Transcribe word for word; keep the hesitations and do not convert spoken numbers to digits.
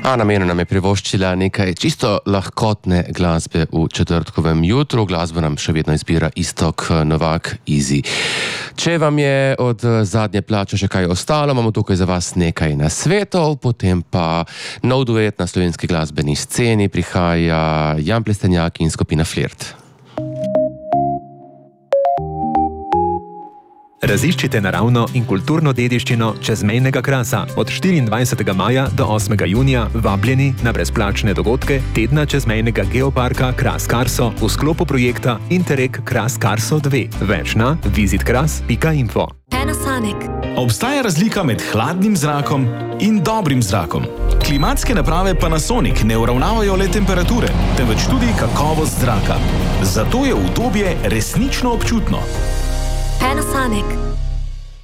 Ana Mena nam je privoščila nekaj čisto lahkotne glasbe v četrtkovem jutru. Glasbo nam še vedno izbira Iztok Novak, Easy. Če vam je od zadnje plače še kaj ostalo, imamo tukaj za vas nekaj nasvetov, potem pa nov duet na slovenski glasbeni sceni, prihaja Jan Plestenjak in skupina Flirt. Raziščite naravno in kulturno dediščino čezmejnega Krasa. Od štiriindvajsetega maja do osmega junija vabljeni na brezplačne dogodke tedna čezmejnega geoparka Kras Karso v sklopu projekta Interreg Kras Karso dve. Več na visit kras pika info. Panasonic. Obstaja razlika med hladnim zrakom in dobrim zrakom. Klimatske naprave Panasonic ne uravnavajo le temperature, temveč tudi kakovost zraka. Zato je udobje resnično občutno. Panasonic.